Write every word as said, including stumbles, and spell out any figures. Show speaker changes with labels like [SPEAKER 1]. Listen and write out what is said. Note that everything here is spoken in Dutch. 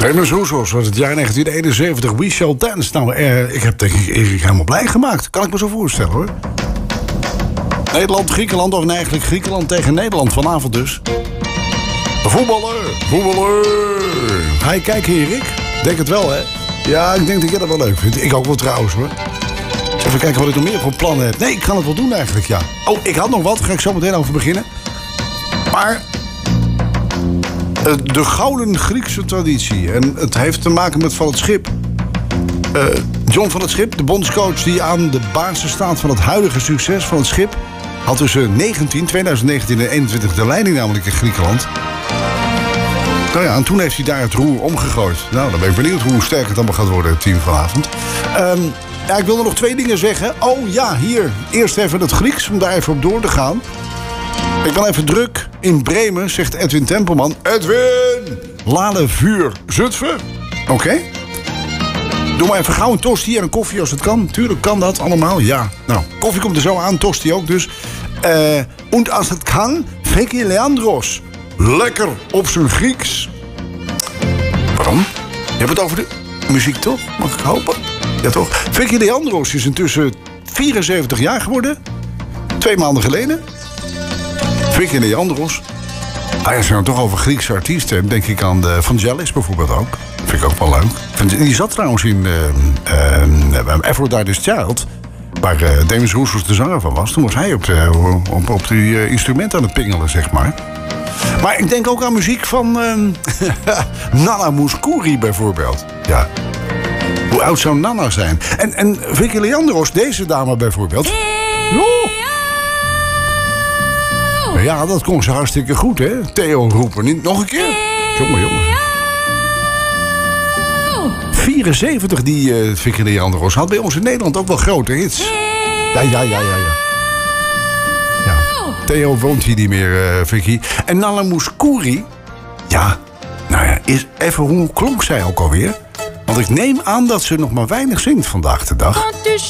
[SPEAKER 1] Demis Roussos was het jaar negentien eenenzeventig. We Shall Dance. Nou, eh, ik heb denk ik Erik helemaal blij gemaakt. Kan ik me zo voorstellen, hoor. Nederland, Griekenland, of nee, eigenlijk Griekenland tegen Nederland vanavond dus. Voetballer, voetballer. Ga je kijken, Erik? Denk het wel, hè? Ja, ik denk dat jij dat wel leuk vindt. Ik ook wel trouwens, hoor. Even kijken wat ik nog meer voor plannen heb. Nee, ik kan het wel doen eigenlijk, ja. Oh, ik had nog wat. Daar ga ik zo meteen over beginnen. Maar de gouden Griekse traditie. En het heeft te maken met Van het Schip. Uh, John van het Schip, de bondscoach die aan de basis staat van het huidige succes van het Schip, had tussen negentien, twintig negentien en eenentwintig de leiding namelijk in Griekenland. Nou ja, en toen heeft hij daar het roer omgegooid. Nou, dan ben ik benieuwd hoe sterk het allemaal gaat worden, het team vanavond. Um, ja, ik wilde nog twee dingen zeggen. Oh ja, hier. Eerst even het Grieks, om daar even op door te gaan. Ik ben even druk in Bremen, zegt Edwin Tempelman. Edwin! Lale vuur. Zutphen? Oké. Okay. Doe maar even gauw een tosti en een koffie als het kan. Tuurlijk kan dat allemaal, ja. Nou, koffie komt er zo aan, tosti ook dus. Uh, en als het kan, Feki Leandros. Lekker op zijn Grieks. Waarom? Je hebt het over de muziek, toch? Mag ik hopen? Ja, toch? Feki Leandros is intussen vierenzeventig jaar geworden. Twee maanden geleden. Feki Leandros. Ah, als je nou toch over Griekse artiesten hebt, denk ik aan de Vangelis bijvoorbeeld ook. Vind ik ook wel leuk. Die zat trouwens in uh, uh, Aphrodite's Child, waar uh, Demis Roussos de zanger van was. Toen was hij op, de, op, op die uh, instrument aan het pingelen, zeg maar. Maar ik denk ook aan muziek van uh, Nana Mouskouri bijvoorbeeld. Ja. Hoe oud zou Nana zijn? En, en Feki Leandros, deze dame bijvoorbeeld. Oh. Ja, dat kon ze hartstikke goed, hè? Theo roepen. Niet nog een keer? Jongen, jongen. vierenzeventig, die uh, Feki Leandros had bij ons in Nederland ook wel grote hits. Ja, ja, ja, ja, ja. ja. Theo woont hier niet meer, uh, Feki. En Nana Mouskouri, ja, nou ja, is even hoe klonk zij ook alweer? Want ik neem aan dat ze nog maar weinig zingt vandaag de dag.